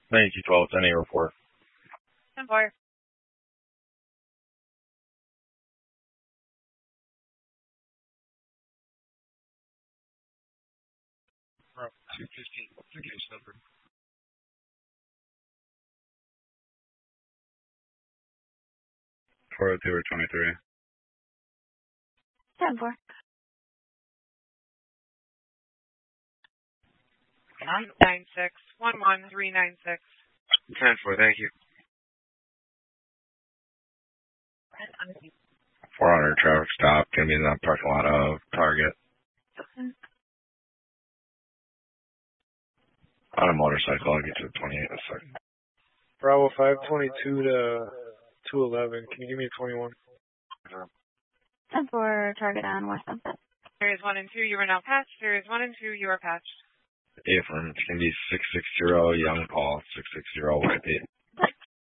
9212, any report. 10-4. Route 215. What's the case number? 402 or 23. 10-4. 996 11396. 10-4, thank you. 400 traffic stop. Gonna be in that parking lot of Target. On a motorcycle. I'll get to 28 in a second. Bravo 522 to 211. Can you give me a 21? 10-4, target on West Sunset. Series 1 and 2, you are now patched. Series 1 and 2, you are patched. Affirm. It's gonna be 660 Young Paul 660 White Pete.